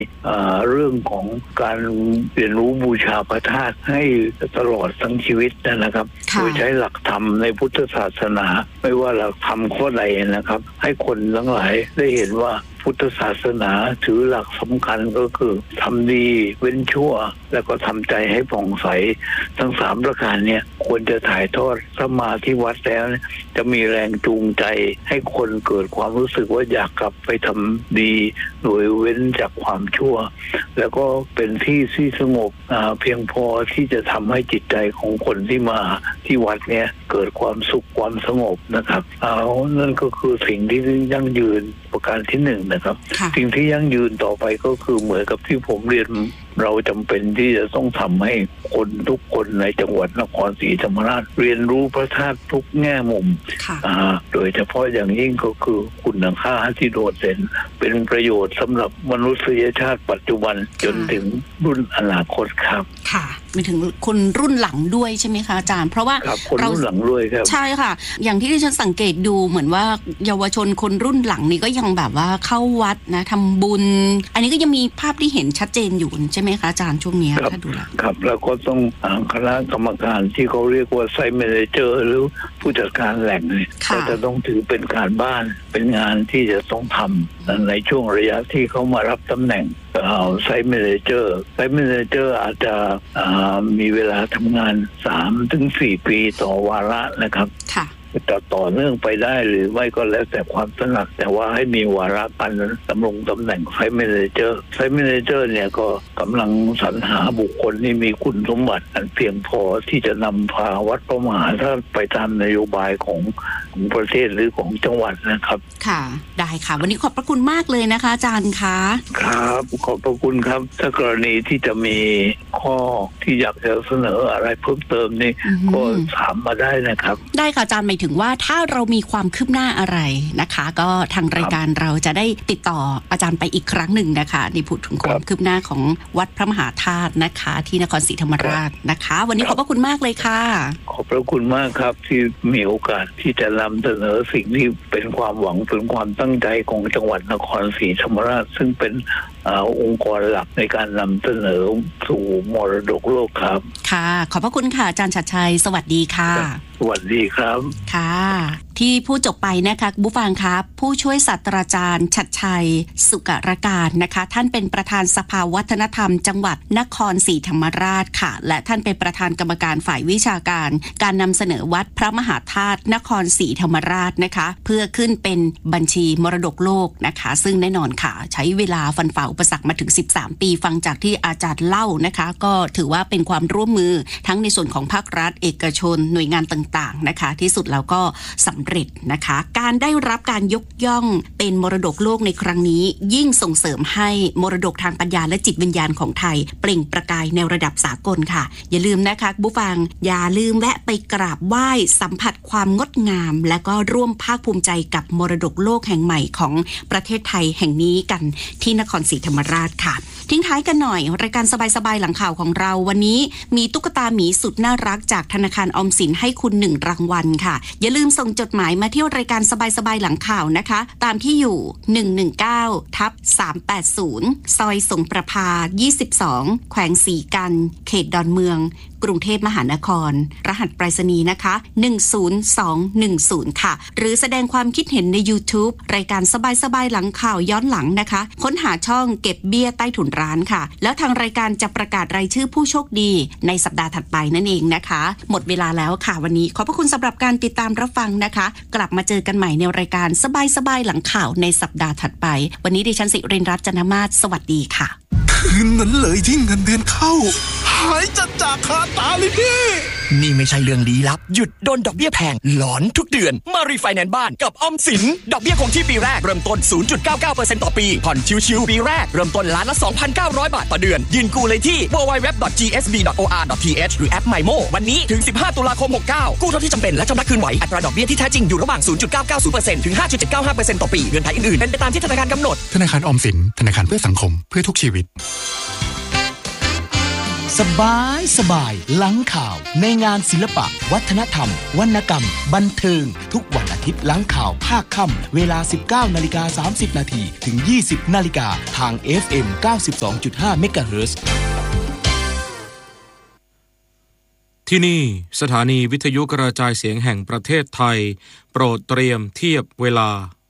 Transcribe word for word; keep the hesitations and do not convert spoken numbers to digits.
เรื่องของการเรียนรู้บูชาพระธาตุให้ตลอดทั้งชีวิตนะครับโดยใช้หลักธรรมในพุทธศาสนาไม่ว่าหลักธรรมข้อใดนะครับให้คนทั้งหลายได้เห็นว่าพุทธศาสนาถือหลักสำคัญก็คือทำดีเว้นชั่วแล้วก็ทำใจให้ผ่องใสทั้งสามประการเนี่ยควรจะถ่ายทอดถ้ามาที่วัดแล้วจะมีแรงจูงใจให้คนเกิดความรู้สึกว่าอยากกลับไปทำดีโดยเว้นจากความชั่วแล้วก็เป็นที่ที่สงบเพียงพอที่จะทำให้จิตใจของคนที่มาที่วัดเนี่ยเกิดความสุขความสงบนะครับเอานั่นก็คือสิ่งที่ยั่งยืนประการที่หนึ่งนะครับสิ่งที่ยั่งยืนต่อไปก็คือเหมือนกับที่ผมเรียนเราจำเป็นที่จะต้องทำให้คนทุกคนในจังหวัดนครศรีธรรมราชเรียนรู้พระธาตุทุกแง่มุมโดยเฉพาะอย่างยิ่งก็คือคุณค่าที่โดดเด่นเป็นประโยชน์สำหรับมนุษยชาติปัจจุบันจนถึงรุ่นอนาคตครับค่ะไปถึงคนรุ่นหลังด้วยใช่ไหมคะอาจารย์เพราะว่าเรารุ่นหลังด้วยครับใช่ค่ะอย่างที่ดิฉันสังเกตดูเหมือนว่าเยาวชนคนรุ่นหลังนี้ก็ยังแบบว่าเข้าวัดนะทำบุญอันนี้ก็ยังมีภาพที่เห็นชัดเจนอยู่ใช่ไหมคะอาจารย์ช่วงนี้ถ้าดูแล้วครับแล้วก็ต้องคณะกรรมการที่เขาเรียกว่าไซต์แมเนเจอร์หรือผู้จัดการแหล่งเนี่ยก็จะต้องถือเป็นการบ้านเป็นงานที่จะต้องทำในช่วงระยะที่เขามารับตำแหน่งไซต์แมเนเจอร์ไซต์แมเนเจอร์อาจจะมีเวลาทำงาน สามถึงสี่ ปีต่อวาระนะครับจะต่อเนื่องไปได้หรือไม่ก็แล้วแต่ความถนัดแต่ว่าให้มีวาระการดำรงตำแหน่งไซต์แมเนเจอร์ไซต์แมเนเจอร์เนี่ยก็กำลังสรรหาบุคคลที่มีคุณสมบัติอันเพียงพอที่จะนำพาวัดพระมหาธาตุไปตามนโยบายของของประเทศหรือของจังหวัดนะครับค่ะได้ค่ะวันนี้ขอบพระคุณมากเลยนะคะอาจารย์คะครับขอบพระคุณครับถ้ากรณีที่จะมีข้อที่อยากจะเสนออะไรเพิ่มเติมนี่ก็ถามมาได้นะครับได้ค่ะอาจารย์ถึงว่าถ้าเรามีความคืบหน้าอะไรนะคะก็ทางรายการเราจะได้ติดต่ออาจารย์ไปอีกครั้งหนึ่งนะคะในพูดถึงความคืบหน้าของวัดพระมหาธาตุนะคะที่นครศรีธรรมราชนะคะวันนี้ขอบพระคุณมากเลยค่ะขอบพระคุณมากครับที่มีโอกาสที่จะนำเสนอสิ่งที่เป็นความหวังเป็นความตั้งใจของจังหวัดนครศรีธรรมราชซึ่งเป็นองค์กรหลักในการนำเสนอสู่มรดกโลกครับค่ะขอบพระคุณค่ะอาจารย์ฉัตรชัยสวัสดีค่ะสวัสดีครับค่ะที่ผู้จบไปนะคะผู้ฟังครับผู้ช่วยศาสตราจารย์ฉัตรชัยสุกรการนะคะท่านเป็นประธานสภาวัฒนธรรมจังหวัดนครศรีธรรมราชค่ะและท่านเป็นประธานกรรมการฝ่ายวิชาการการนำเสนอวัดพระมหาธาตุนครศรีธรรมราชนะคะเพื่อขึ้นเป็นบัญชีมรดกโลกนะคะซึ่งแน่นอนค่ะใช้เวลาฟันฝ่าอุปสรรคมาถึงสิบสามปีฟังจากที่อาจารย์เล่านะคะก็ถือว่าเป็นความร่วมมือทั้งในส่วนของภาครัฐเอกชนหน่วยงานต่างๆนะคะที่สุดแล้วก็สำเร็จนะคะการได้รับการยกย่องเป็นมรดกโลกในครั้งนี้ยิ่งส่งเสริมให้มรดกทางปัญญาและจิตวิญญาณของไทยเปล่งประกายในระดับสากลค่ะอย่าลืมนะคะผู้ฟังอย่าลืมแวะไปกราบไหว้สัมผัสความงดงามและก็ร่วมภาคภูมิใจกับมรดกโลกแห่งใหม่ของประเทศไทยแห่งนี้กันที่นครศรีธรรมราชค่ะทิ้งท้ายกันหน่อยรายการสบายๆหลังข่าวของเราวันนี้มีตุ๊กตาหมีสุดน่ารักจากธนาคารออมสินให้คุณหนึ่งรางวัลค่ะอย่าลืมส่งจดหมายมาที่รายการสบายๆหลังข่าวนะคะตามที่อยู่หนึ่งหนึ่งเก้าทับสามแปดศูนย์ซอยสงประภายี่สิบสองแขวงศรีกันเขตดอนเมืองกรุงเทพมหานครรหัสไปรษณีย์นะคะหนึ่งศูนย์สองหนึ่งศูนย์ค่ะหรือแสดงความคิดเห็นใน YouTube รายการสบายๆหลังข่าวย้อนหลังนะคะค้นหาช่องเก็บเบี้ยใต้ถุนร้านค่ะแล้วทางรายการจะประกาศรายชื่อผู้โชคดีในสัปดาห์ถัดไปนั่นเองนะคะหมดเวลาแล้วค่ะวันนี้ขอบพระคุณสำหรับการติดตามรับฟังนะคะกลับมาเจอกันใหม่ในรายการสบายๆหลังข่าวในสัปดาห์ถัดไปวันนี้ดิฉันสิรินทร์รัตน์ จันทมาศสวัสดีค่ะคืนนั้นเลยที่เงินเดือนเข้าหายจัดจากคาตาเลยพี่นี่ไม่ใช่เรื่องลี้ลับหยุดโดนดอกเบี้ยแพงหลอนทุกเดือนมารีไฟแนนซ์บ้านกับออมสินดอกเบี้ยคงที่ปีแรกเริ่มต้น ศูนย์จุดเก้าเก้าเปอร์เซ็นต์ ต่อปีผ่อนชิวๆปีแรกเริ่มต้นล้านละ สองพันเก้าร้อย บาทต่อเดือนยื่นกู้เลยที่ ดับเบิลยู ดับเบิลยู ดับเบิลยู ดอท จี เอส บี ดอท โอ อาร์ ดอท ที เอช หรือแอป ไมโม วันนี้ถึงสิบห้าตุลาคมหกเก้ากู้เท่าที่จำเป็นและชำระคืนไหวอัตราดอกเบี้ยที่แท้จริงอยู่ระหว่าง ศูนย์จุดเก้าเก้าศูนย์เปอร์เซ็นต์ ถึง ห้าจุดเจ็ดเก้าห้าเปอร์เซ็นต์ ต่อปีเงื่อนไขอื่นๆเป็นไปตามที่ธนาคารกำหนดธนาคารออมสินธนาคารเพื่อสังคมเพื่อทุกชีวิตสสบายสบายหลังข่าวในงานศิลปะวัฒนธรรมวรรณกรรมบันเทิงทุกวันอาทิตย์หลังข่าวภาคค่ำเวลา สิบเก้านาฬิกาสามสิบนาทีถึง ยี่สิบนาฬิกาทาง เอฟ เอ็ม เก้าสิบสองจุดห้า เมกะเฮิรตซ์ที่นี่สถานีวิทยุกระจายเสียงแห่งประเทศไทยโปรดเตรียมเทียบเวลา